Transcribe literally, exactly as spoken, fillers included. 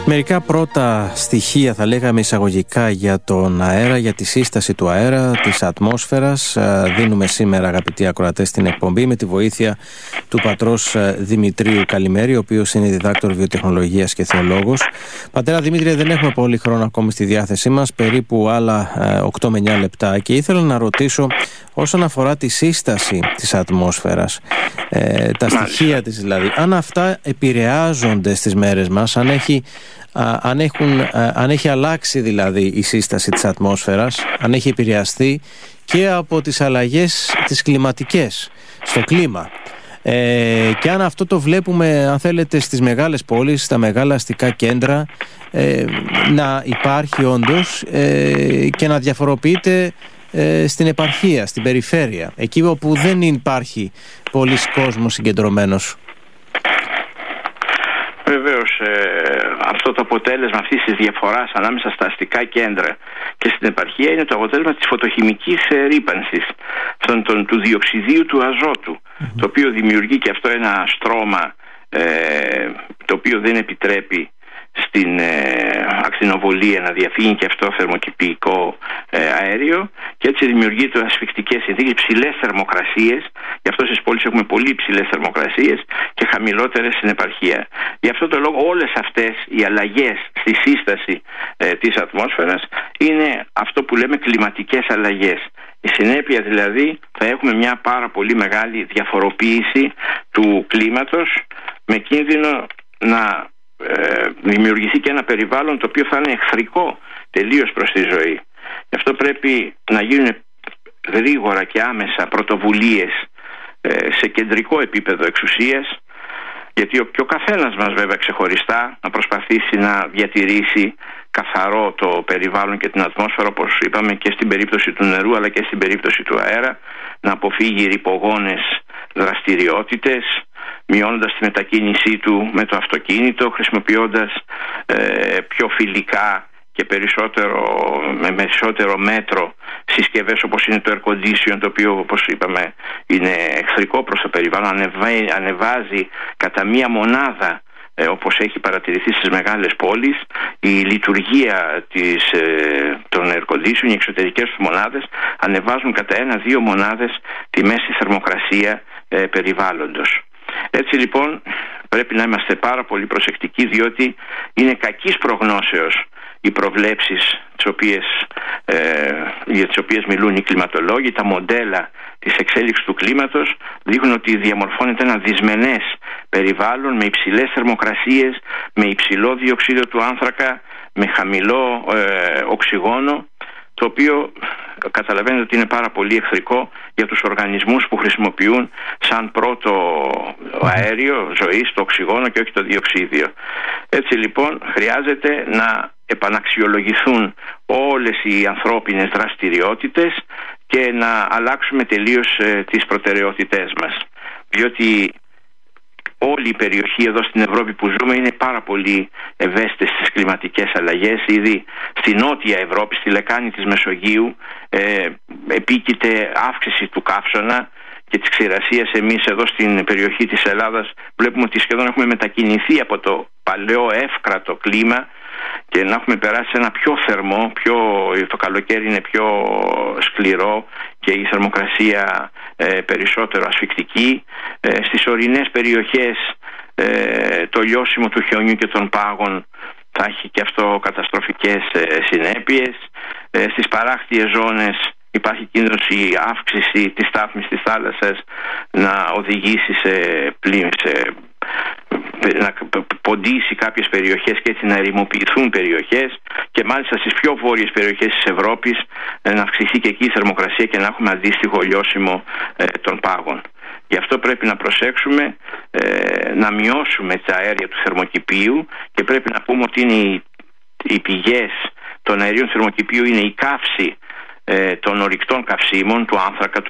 Μερικά πρώτα στοιχεία, θα λέγαμε εισαγωγικά, για τον αέρα, για τη σύσταση του αέρα, της ατμόσφαιρας. Δίνουμε σήμερα, αγαπητοί ακροατές, την εκπομπή με τη βοήθεια του πατρός Δημητρίου Καλημέρη, ο οποίος είναι διδάκτορ βιοτεχνολογίας και θεολόγος. Πατέρα Δημήτρη, δεν έχουμε πολύ χρόνο ακόμη στη διάθεσή μας, περίπου άλλα οκτώ με εννιά λεπτά, και ήθελα να ρωτήσω όσον αφορά τη σύσταση της ατμόσφαιρας, ε, τα στοιχεία της δηλαδή, αν αυτά επηρεάζονται στις μέρες μας, αν έχει, α, αν έχουν, α, αν έχει αλλάξει δηλαδή η σύσταση της ατμόσφαιρας, αν έχει επηρεαστεί και από τις αλλαγές τις κλιματικές στο κλίμα. Ε, και αν αυτό το βλέπουμε, αν θέλετε, στις μεγάλες πόλεις, στα μεγάλα αστικά κέντρα, ε, να υπάρχει όντως ε, και να διαφοροποιείται ε, στην επαρχία, στην περιφέρεια, εκεί όπου δεν υπάρχει πολύς κόσμος συγκεντρωμένος. Βεβαίως, ε, αυτό το αποτέλεσμα αυτής της διαφοράς ανάμεσα στα αστικά κέντρα και στην επαρχία είναι το αποτέλεσμα της φωτοχημικής ε, ρύπανσης, τον, τον, του διοξιδίου του αζότου, mm-hmm. το οποίο δημιουργεί και αυτό ένα στρώμα ε, το οποίο δεν επιτρέπει στην ε, ακτινοβολία να διαφύγει και αυτό θερμοκηπικό ε, αέριο, και έτσι δημιουργείται ασφυκτικές συνθήκες, ψηλές θερμοκρασίες. Γι' αυτό στις πόλεις έχουμε πολύ ψηλές θερμοκρασίες και χαμηλότερες στην επαρχία. Γι' αυτό το λόγο όλες αυτές οι αλλαγές στη σύσταση ε, της ατμόσφαιρας είναι αυτό που λέμε κλιματικές αλλαγές. Η συνέπεια δηλαδή, θα έχουμε μια πάρα πολύ μεγάλη διαφοροποίηση του κλίματος, με κίνδυνο να ε, δημιουργηθεί και ένα περιβάλλον το οποίο θα είναι εχθρικό τελείως προς τη ζωή. Γι' αυτό πρέπει να γίνουν γρήγορα και άμεσα πρωτοβουλίες ε, σε κεντρικό επίπεδο εξουσίας, γιατί ο, και ο καθένας μας βέβαια ξεχωριστά να προσπαθήσει να διατηρήσει καθαρό το περιβάλλον και την ατμόσφαιρα, όπως είπαμε και στην περίπτωση του νερού αλλά και στην περίπτωση του αέρα, να αποφύγει ρυπογόνες δραστηριότητες, μειώνοντας τη μετακίνησή του με το αυτοκίνητο, χρησιμοποιώντας ε, πιο φιλικά και περισσότερο, με περισσότερο μέτρο συσκευές όπως είναι το air condition, το οποίο, όπως είπαμε, είναι εχθρικό προς το περιβάλλον, ανεβάζει, ανεβάζει κατά μία μονάδα, ε, όπως έχει παρατηρηθεί στις μεγάλες πόλεις, η λειτουργία της, ε, των air condition, οι εξωτερικές του μονάδες ανεβάζουν κατά ένα-δύο μονάδες τη μέση θερμοκρασία ε, περιβάλλοντος. Έτσι λοιπόν πρέπει να είμαστε πάρα πολύ προσεκτικοί, διότι είναι κακής προγνώσεως οι προβλέψεις τις οποίες, ε, για τις οποίες μιλούν οι κλιματολόγοι. Τα μοντέλα της εξέλιξης του κλίματος δείχνουν ότι διαμορφώνεται ένα δυσμενές περιβάλλον με υψηλές θερμοκρασίες, με υψηλό διοξείδιο του άνθρακα, με χαμηλό ε, οξυγόνο, το οποίο καταλαβαίνετε ότι είναι πάρα πολύ εχθρικό για τους οργανισμούς που χρησιμοποιούν σαν πρώτο αέριο ζωής το οξυγόνο και όχι το διοξίδιο. Έτσι λοιπόν χρειάζεται να επαναξιολογηθούν όλες οι ανθρώπινες δραστηριότητες και να αλλάξουμε τελείως ε, τις προτεραιότητές μας, διότι όλη η περιοχή εδώ στην Ευρώπη που ζούμε είναι πάρα πολύ ευαίσθητη στις κλιματικές αλλαγές. Ήδη στη Νότια Ευρώπη, στη λεκάνη της Μεσογείου, ε, επίκειται αύξηση του καύσωνα και της ξηρασίας. Εμείς εδώ στην περιοχή της Ελλάδας βλέπουμε ότι σχεδόν έχουμε μετακινηθεί από το παλαιό εύκρατο κλίμα και να έχουμε περάσει σε ένα πιο θερμό, πιο, το καλοκαίρι είναι πιο σκληρό και η θερμοκρασία ε, περισσότερο ασφυκτική. Ε, στις ορεινές περιοχές ε, το λιώσιμο του χιονιού και των πάγων θα έχει και αυτό καταστροφικές ε, συνέπειες. Ε, στις παράκτιες ζώνες υπάρχει κίνδυνος η αύξηση της στάθμης της θάλασσας να οδηγήσει σε πλήμμυρα, να ποντίσει κάποιες περιοχές και έτσι να ερημοποιηθούν περιοχές, και μάλιστα στις πιο βόρειες περιοχές της Ευρώπης να αυξηθεί και εκεί η θερμοκρασία και να έχουμε αντίστοιχο λιώσιμο ε, των πάγων. Γι' αυτό πρέπει να προσέξουμε ε, να μειώσουμε τα αέρια του θερμοκηπίου, και πρέπει να πούμε ότι είναι οι, οι πηγές των αερίων θερμοκηπίου είναι η καύση ε, των ορυκτών καυσίμων, του άνθρακα,